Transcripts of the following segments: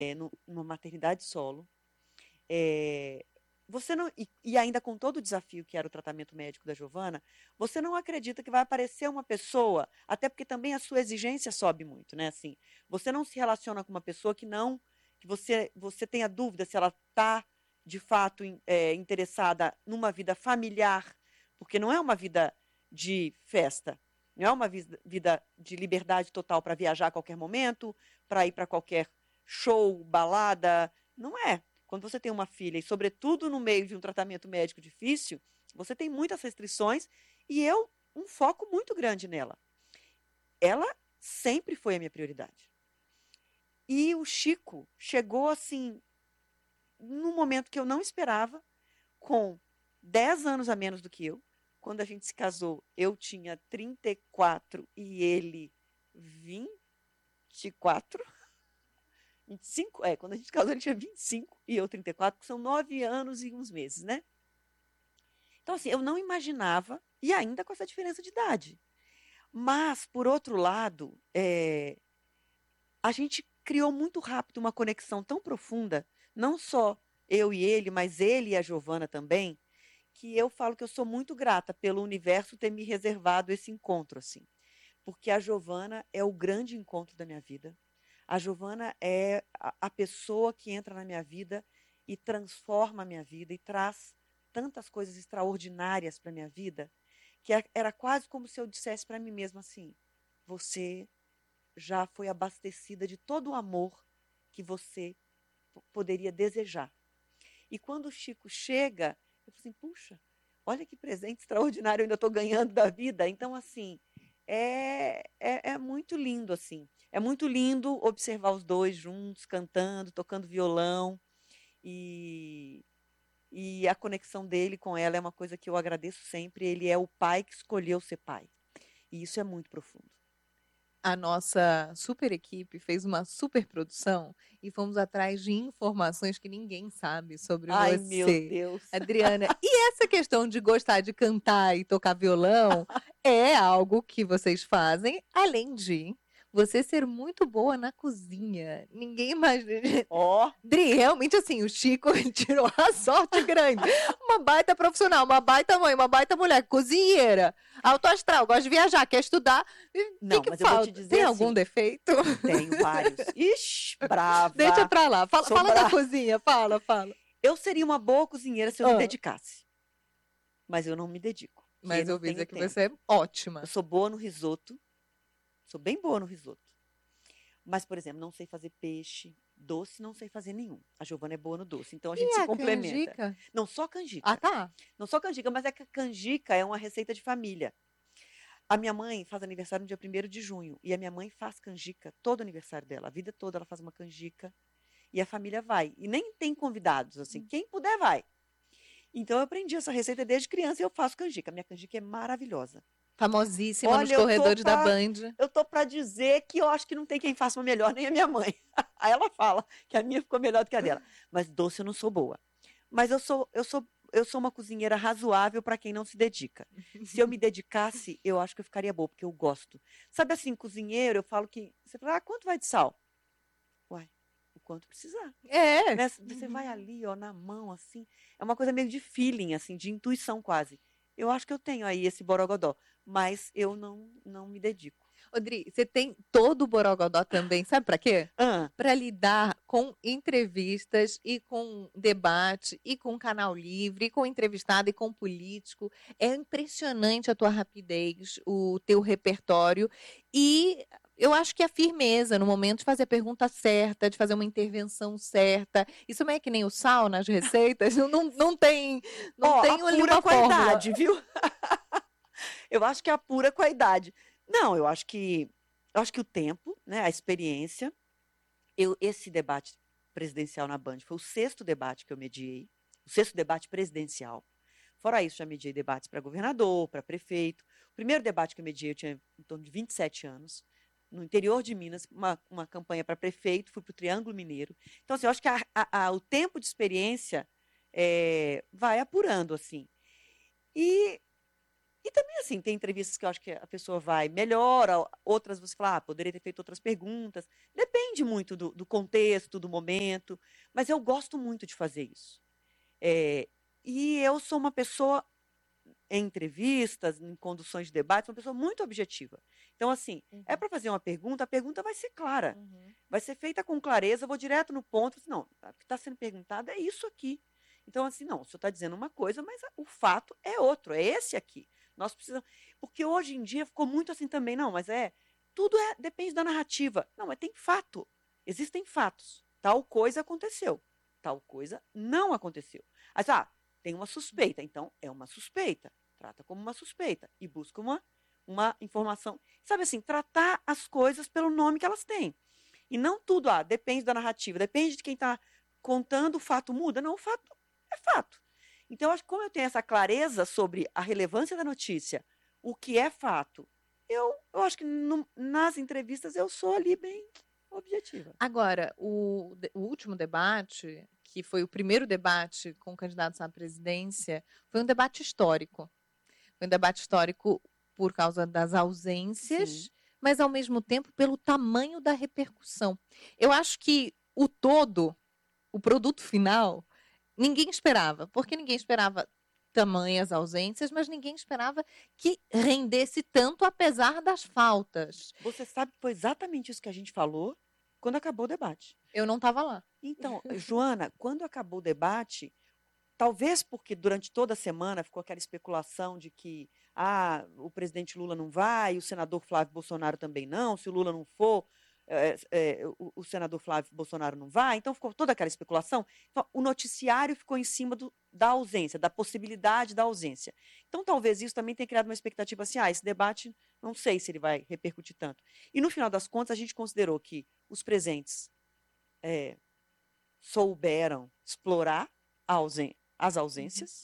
numa maternidade solo. Você não, e ainda com todo o desafio que era o tratamento médico da Giovana, você não acredita que vai aparecer uma pessoa, até porque também a sua exigência sobe muito, né? Assim, você não se relaciona com uma pessoa que você tenha dúvida se ela está de fato interessada numa vida familiar, porque não é uma vida de festa, não é uma vida de liberdade total para viajar a qualquer momento, para ir para qualquer show, balada, não é. Quando você tem uma filha, e sobretudo no meio de um tratamento médico difícil, você tem muitas restrições e um foco muito grande nela. Ela sempre foi a minha prioridade. E o Chico chegou assim, num momento que eu não esperava, com 10 anos a menos do que eu. Quando a gente se casou, eu tinha 34 e ele 24. 25, quando a gente casou ele tinha 25 e eu 34, que são 9 anos e uns meses, né? Então, assim, eu não imaginava, e ainda com essa diferença de idade. Mas, por outro lado, a gente criou muito rápido uma conexão tão profunda, não só eu e ele, mas ele e a Giovana também, que eu falo que eu sou muito grata pelo universo ter me reservado esse encontro, assim. Porque a Giovana é o grande encontro da minha vida. A Giovana é a pessoa que entra na minha vida e transforma a minha vida e traz tantas coisas extraordinárias para a minha vida, que era quase como se eu dissesse para mim mesma assim: você já foi abastecida de todo o amor que você poderia desejar. E quando o Chico chega, eu falo assim: puxa, olha que presente extraordinário eu ainda estou ganhando da vida. Então, assim, é muito lindo, assim. É muito lindo observar os dois juntos, cantando, tocando violão. E, e a conexão dele com ela é uma coisa que eu agradeço sempre. Ele é o pai que escolheu ser pai. E isso é muito profundo. A nossa super equipe fez uma super produção e fomos atrás de informações que ninguém sabe sobre Ai, meu você, Deus. Adriana. E essa questão de gostar de cantar e tocar violão é algo que vocês fazem, além de você ser muito boa na cozinha. Ninguém imagina. Ó, oh, Dri, realmente assim, o Chico tirou a sorte grande. Uma baita profissional, uma baita mãe, uma baita mulher, cozinheira, alto astral, gosta de viajar, quer estudar. O que não, que mas eu vou te falta? dizer Tem algum assim, defeito? tenho vários. Ixi, Deixa brava. pra lá. Fala, Sou fala da brava. cozinha, fala, fala. Eu seria uma boa cozinheira se eu me Ah, dedicasse. Mas eu não me dedico, porque mas eu não ouvi tenho dizer que tempo. você é Eu ótima. sou boa no risoto, sou bem boa no risoto. Mas, por exemplo, não sei fazer peixe, doce não sei fazer nenhum. A Giovana é boa no doce, então a gente E se a complementa. canjica? Não só Ah, canjica. tá. Não só canjica, mas é que a canjica é uma receita de família. A minha mãe faz aniversário no dia 1º de junho. E a minha mãe faz canjica todo aniversário dela. A vida toda ela faz uma canjica. E a família vai. E nem tem convidados, assim. Quem puder, vai. Então eu aprendi essa receita desde criança e eu faço canjica. Minha canjica é maravilhosa. Famosíssima nos Olha, corredores da Band. eu tô para dizer que eu acho que não tem quem faça uma melhor, nem a minha mãe. Aí ela fala que a minha ficou melhor do que a dela. Mas doce eu não sou boa. Mas eu sou uma cozinheira razoável para quem não se dedica. Se eu me dedicasse, eu acho que eu ficaria boa, porque eu gosto. Sabe assim, cozinheiro, eu falo que você fala: "Ah, quanto vai de sal?" Uai, o quanto precisar. É. Né? Você vai ali, ó, na mão, assim. É uma coisa meio de feeling, assim, de intuição quase. Eu acho que eu tenho aí esse borogodó, mas eu não me dedico. Odri, você tem todo o Borogodó também, sabe para quê? Ah, Para lidar com entrevistas e com debate e com canal livre, e com entrevistado e com político. É impressionante a tua rapidez, o teu repertório e eu acho que a firmeza no momento de fazer a pergunta certa, de fazer uma intervenção certa. Isso não é que nem o sal nas receitas, não ó, tem ali apura uma com a fórmula. idade, viu? Eu acho que apura com a idade. Não, eu acho que o tempo, né, a experiência, esse debate presidencial na Band foi o sexto debate que eu mediei, o sexto debate presidencial. Fora isso, já mediei debates para governador, para prefeito. O primeiro debate que eu mediei, eu tinha em torno de 27 anos, no interior de Minas, uma campanha para prefeito, fui para o Triângulo Mineiro. Então, assim, eu acho que o tempo de experiência vai apurando, assim. E E também, assim, tem entrevistas que eu acho que a pessoa vai melhor, outras você fala, poderia ter feito outras perguntas. Depende muito do contexto, do momento, mas eu gosto muito de fazer isso. É, e eu sou uma pessoa, em entrevistas, em conduções de debate, uma pessoa muito objetiva. Então, assim, é para fazer uma pergunta, a pergunta vai ser clara, vai ser feita com clareza, eu vou direto no ponto, assim, não, o que está sendo perguntado é isso aqui. Então, assim, não, o senhor está dizendo uma coisa, mas o fato é outro, é esse aqui. Nós precisamos. Porque hoje em dia ficou muito assim também, não, mas tudo depende da narrativa. Não, mas tem fato. Existem fatos. Tal coisa aconteceu. Tal coisa não aconteceu. Mas, tem uma suspeita, então é uma suspeita. Trata como uma suspeita e busca uma informação. Sabe assim, tratar as coisas pelo nome que elas têm. E não tudo, depende da narrativa, depende de quem está contando, o fato muda. Não, o fato é fato. Então, acho que como eu tenho essa clareza sobre a relevância da notícia, o que é fato, eu acho que nas entrevistas eu sou ali bem objetiva. Agora, o último debate, que foi o primeiro debate com candidatos à presidência, foi um debate histórico. Foi um debate histórico por causa das ausências, Sim. mas ao mesmo tempo pelo tamanho da repercussão. Eu acho que o todo, o produto final, ninguém esperava, porque ninguém esperava tamanhas ausências, mas ninguém esperava que rendesse tanto apesar das faltas. Você sabe que foi exatamente isso que a gente falou quando acabou o debate. Eu não estava lá. Então, Joana, quando acabou o debate, talvez porque durante toda a semana ficou aquela especulação de que o presidente Lula não vai, o senador Flávio Bolsonaro também não, se o Lula não for, o senador Flávio Bolsonaro não vai, então ficou toda aquela especulação. Então, o noticiário ficou em cima da ausência, da possibilidade da ausência. Então, talvez isso também tenha criado uma expectativa assim, esse debate, não sei se ele vai repercutir tanto. E no final das contas, a gente considerou que os presentes souberam explorar as ausências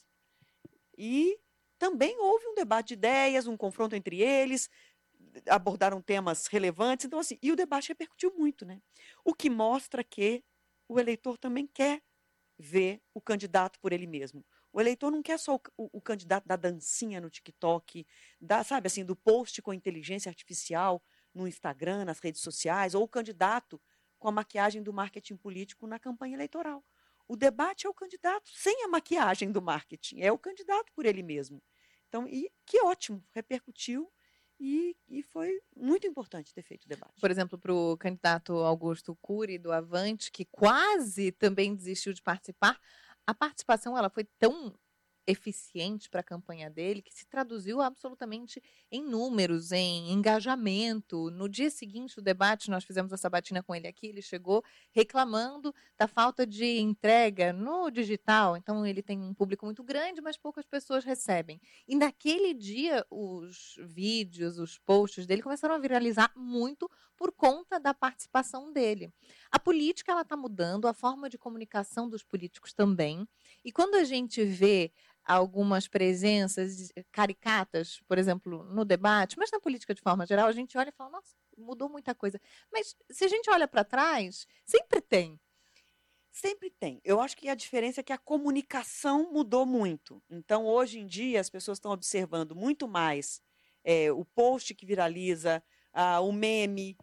e também houve um debate de ideias, um confronto entre eles, abordaram temas relevantes, então assim, e o debate repercutiu muito, né? O que mostra que o eleitor também quer ver o candidato por ele mesmo. O eleitor não quer só o candidato da dancinha no TikTok, sabe assim, do post com inteligência artificial no Instagram, nas redes sociais, ou o candidato com a maquiagem do marketing político na campanha eleitoral. O debate é o candidato sem a maquiagem do marketing, é o candidato por ele mesmo. Então, e que ótimo, repercutiu e foi muito importante ter feito o debate. Por exemplo, para o candidato Augusto Cury, do Avante, que quase também desistiu de participar, a participação ela foi tão eficiente para a campanha dele que se traduziu absolutamente em números, em engajamento. No dia seguinte do debate, nós fizemos a sabatina com ele aqui, ele chegou reclamando da falta de entrega no digital. Então, ele tem um público muito grande, mas poucas pessoas recebem. E naquele dia, os vídeos, os posts dele começaram a viralizar muito por conta da participação dele. A política ela está mudando, a forma de comunicação dos políticos também. E quando a gente vê algumas presenças caricatas, por exemplo, no debate, mas na política de forma geral, a gente olha e fala, nossa, mudou muita coisa. Mas se a gente olha para trás, sempre tem. Sempre tem. Eu acho que a diferença é que a comunicação mudou muito. Então, hoje em dia, as pessoas estão observando muito mais o post que viraliza, o meme,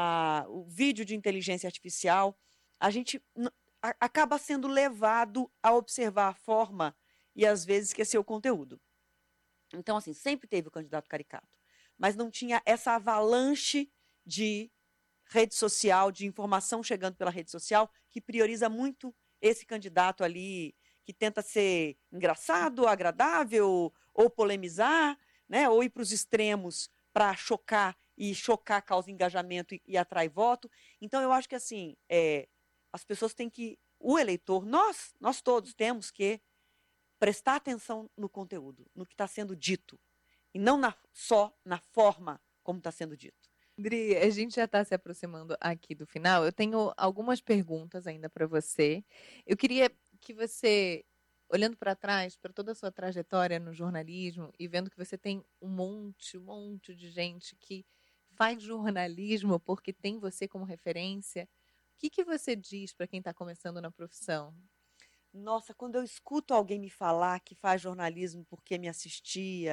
o vídeo de inteligência artificial. A gente acaba sendo levado a observar a forma e, às vezes, esquecer o conteúdo. Então, assim, sempre teve o candidato caricato, mas não tinha essa avalanche de rede social, de informação chegando pela rede social, que prioriza muito esse candidato ali, que tenta ser engraçado, agradável, ou polemizar, né? Ou ir para os extremos para chocar, e chocar causa engajamento e atrai voto. Então, eu acho que assim, as pessoas têm que, o eleitor, nós todos temos que prestar atenção no conteúdo, no que está sendo dito, e não só na forma como está sendo dito. Dri, a gente já está se aproximando aqui do final. Eu tenho algumas perguntas ainda para você. Eu queria que você, olhando para trás, para toda a sua trajetória no jornalismo e vendo que você tem um monte de gente que faz jornalismo porque tem você como referência, o que você diz para quem está começando na profissão? Nossa, quando eu escuto alguém me falar que faz jornalismo porque me assistia,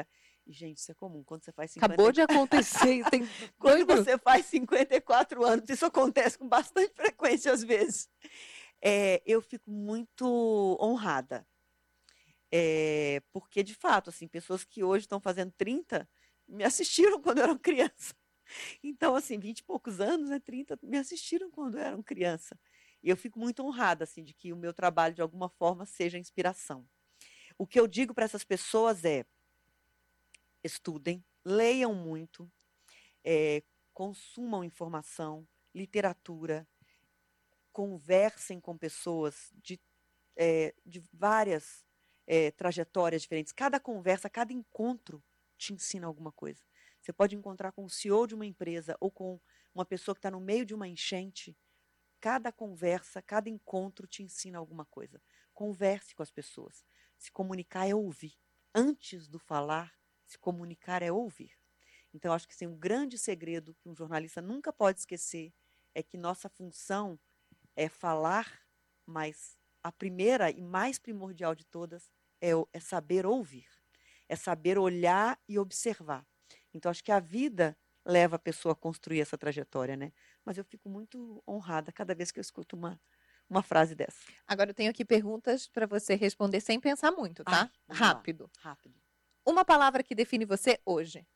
E, gente, isso é comum. Quando você faz Acabou 50, de acontecer. Tem quando doido. você faz 54 anos, isso acontece com bastante frequência às vezes. Eu fico muito honrada. Porque, de fato, assim, pessoas que hoje estão fazendo 30 me assistiram quando eu era criança. Então, assim, 20 e poucos anos, né, 30, me assistiram quando eu era criança. E eu fico muito honrada, assim, de que o meu trabalho, de alguma forma, seja inspiração. O que eu digo para essas pessoas é: estudem, leiam muito, consumam informação, literatura, conversem com pessoas de várias trajetórias diferentes. Cada conversa, cada encontro te ensina alguma coisa. Você pode encontrar com o CEO de uma empresa ou com uma pessoa que está no meio de uma enchente. Cada conversa, cada encontro te ensina alguma coisa. Converse com as pessoas. Se comunicar é ouvir. Antes do falar, se comunicar é ouvir. Então, acho que assim, um grande segredo que um jornalista nunca pode esquecer é que nossa função é falar, mas a primeira e mais primordial de todas é saber ouvir. É saber olhar e observar. Então, acho que a vida leva a pessoa a construir essa trajetória, né? Mas eu fico muito honrada cada vez que eu escuto uma frase dessa. Agora eu tenho aqui perguntas para você responder sem pensar muito, tá? Ai, vamos Rápido. lá. Rápido. Uma palavra que define você hoje.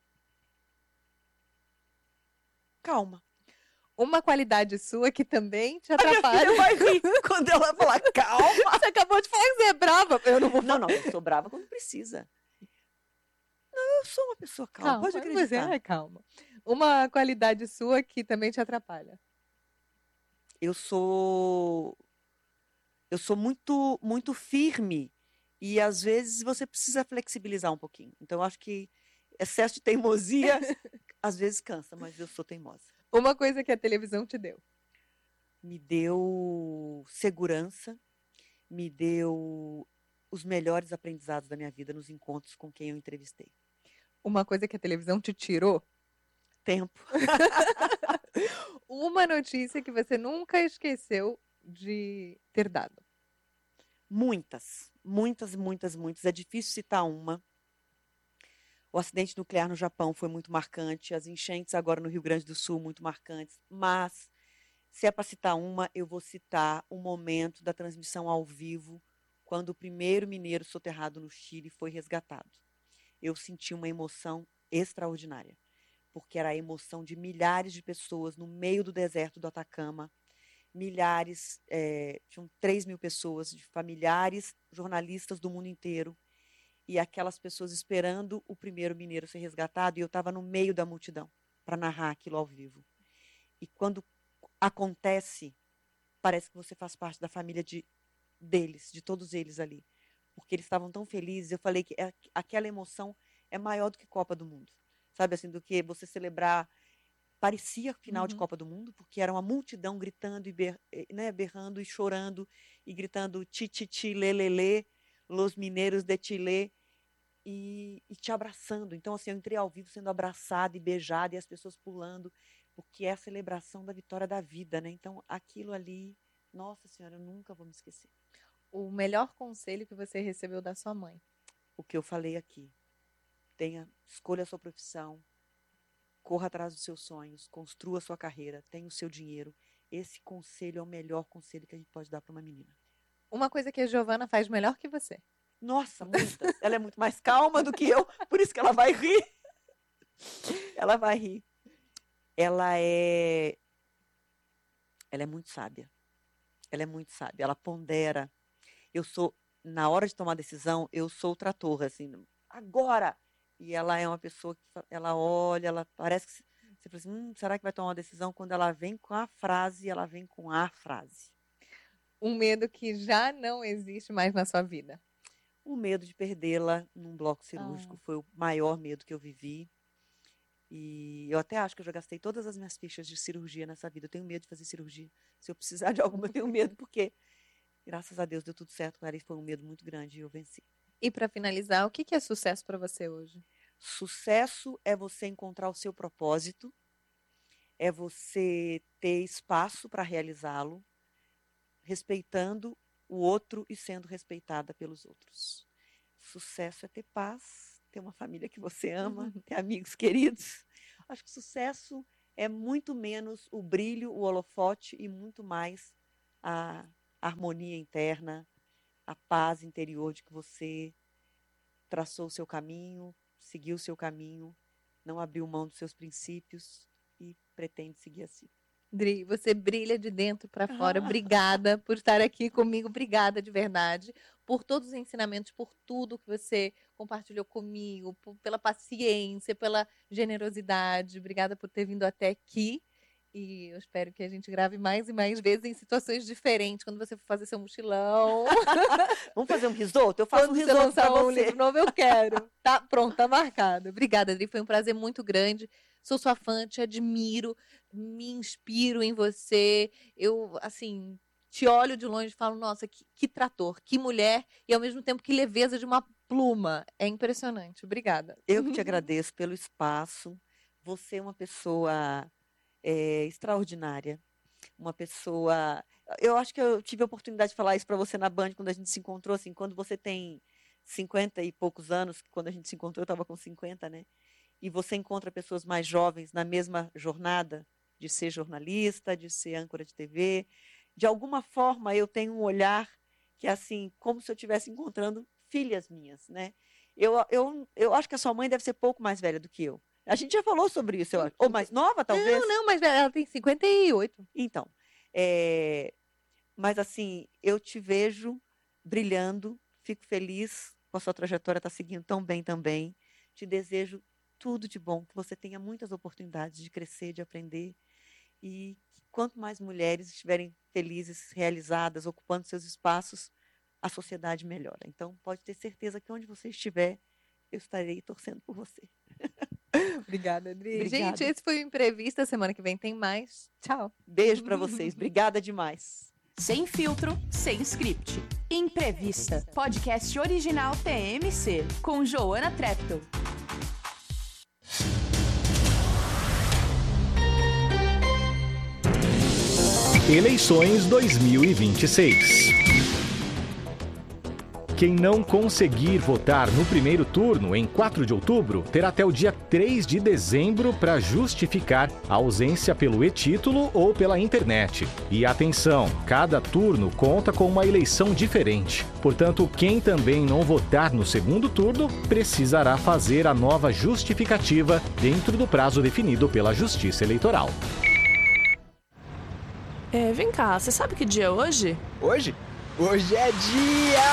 Calma. Uma qualidade sua que também te A minha atrapalha. filha vai rir quando ela falar calma. Você acabou de falar que você é brava. Eu não vou falar. Não, eu sou brava quando precisa. Não, eu sou uma pessoa calma, pode Calma, você acreditar. é calma. Uma qualidade sua que também te atrapalha. Eu sou muito muito firme e às vezes você precisa flexibilizar um pouquinho. Então eu acho que excesso de teimosia às vezes cansa, mas eu sou teimosa. Uma coisa que a televisão te deu. Me deu segurança, me deu os melhores aprendizados da minha vida nos encontros com quem eu entrevistei. Uma coisa que a televisão te tirou. Tempo. Uma notícia que você nunca esqueceu de ter dado. Muitas, muitas, muitas, muitas. É difícil citar uma. O acidente nuclear no Japão foi muito marcante, as enchentes agora no Rio Grande do Sul muito marcantes, mas se é para citar uma, eu vou citar o momento da transmissão ao vivo, quando o primeiro mineiro soterrado no Chile foi resgatado. Eu senti uma emoção extraordinária, porque era a emoção de milhares de pessoas no meio do deserto do Atacama, milhares, tinham 3.000 pessoas, de familiares, jornalistas do mundo inteiro, e aquelas pessoas esperando o primeiro mineiro ser resgatado, e eu estava no meio da multidão para narrar aquilo ao vivo. E quando acontece, parece que você faz parte da família deles, de todos eles ali, porque eles estavam tão felizes. Eu falei que aquela emoção é maior do que Copa do Mundo, sabe assim, do que você celebrar. Parecia final de Copa do Mundo, porque era uma multidão gritando e berrando e chorando e gritando ti, ti, ti, lê, lê, lê, los mineiros de Chile, e te abraçando. Então, assim, eu entrei ao vivo sendo abraçada e beijada e as pessoas pulando, porque é a celebração da vitória da vida, né? Então, aquilo ali, nossa senhora, eu nunca vou me esquecer. O melhor conselho que você recebeu da sua mãe. O que eu falei aqui. Escolha a sua profissão, corra atrás dos seus sonhos, construa a sua carreira, tenha o seu dinheiro. Esse conselho é o melhor conselho que a gente pode dar para uma menina. Uma coisa que a Giovana faz melhor que você. Nossa, muitas. Ela é muito mais calma do que eu, por isso que ela vai rir. Ela vai rir. Ela é muito sábia. Ela é muito sábia. Ela pondera. Na hora de tomar decisão, eu sou o trator, assim, agora. E ela é uma pessoa que ela olha, ela parece que você fala assim, será que vai tomar uma decisão? Quando ela vem com a frase, ela vem com a frase. Um medo que já não existe mais na sua vida. O medo de perdê-la num bloco cirúrgico foi o maior medo que eu vivi. E eu até acho que eu já gastei todas as minhas fichas de cirurgia nessa vida. Eu tenho medo de fazer cirurgia. Se eu precisar de alguma, eu tenho medo, porque, graças a Deus, deu tudo certo com ela. E foi um medo muito grande e eu venci. E para finalizar, o que é sucesso para você hoje? Sucesso é você encontrar o seu propósito, é você ter espaço para realizá-lo, respeitando o outro e sendo respeitada pelos outros. Sucesso é ter paz, ter uma família que você ama, ter amigos queridos. Acho que sucesso é muito menos o brilho, o holofote e muito mais a harmonia interna, a paz interior de que você traçou o seu caminho, seguiu o seu caminho, não abriu mão dos seus princípios e pretende seguir assim. Dri, você brilha de dentro para fora. Obrigada por estar aqui comigo. Obrigada de verdade por todos os ensinamentos, por tudo que você compartilhou comigo, pela paciência, pela generosidade. Obrigada por ter vindo até aqui. E eu espero que a gente grave mais e mais vezes em situações diferentes, quando você for fazer seu mochilão. Vamos fazer um risoto? Eu faço Quando um você risoto lançar para um você. livro novo, eu quero. Tá pronto, tá marcado. Obrigada, Adri. Foi um prazer muito grande. Sou sua fã, te admiro, me inspiro em você. Eu, assim, te olho de longe e falo, nossa, que trator, que mulher, e ao mesmo tempo que leveza de uma pluma. É impressionante. Obrigada. Eu que te agradeço pelo espaço. Você é uma pessoa extraordinária. Uma pessoa... Eu acho que eu tive a oportunidade de falar isso para você na Band, quando a gente se encontrou, assim, quando você tem 50 e poucos anos, quando a gente se encontrou, eu estava com 50, né? E você encontra pessoas mais jovens na mesma jornada de ser jornalista, de ser âncora de TV. De alguma forma, eu tenho um olhar que é assim, como se eu estivesse encontrando filhas minhas, né? Eu acho que a sua mãe deve ser pouco mais velha do que eu. A gente já falou sobre isso, eu acho. Ou mais nova, talvez? Não, mas ela tem 58. Então, mas assim, eu te vejo brilhando, fico feliz com a sua trajetória, está seguindo tão bem também. Te desejo tudo de bom, que você tenha muitas oportunidades de crescer, de aprender. E quanto mais mulheres estiverem felizes, realizadas, ocupando seus espaços, a sociedade melhora. Então, pode ter certeza que onde você estiver, eu estarei torcendo por você. Obrigada, Adri. Obrigada. Gente, esse foi o Entrevista. Semana que vem tem mais. Tchau. Beijo para vocês. Obrigada demais. Sem filtro, sem script. Entrevista. Podcast original TMC, com Joana Treptow. Eleições 2026. Quem não conseguir votar no primeiro turno, em 4 de outubro, terá até o dia 3 de dezembro para justificar a ausência pelo e-título ou pela internet. E atenção, cada turno conta com uma eleição diferente. Portanto, quem também não votar no segundo turno, precisará fazer a nova justificativa dentro do prazo definido pela Justiça Eleitoral. Vem cá, você sabe que dia é hoje? Hoje? Hoje é dia...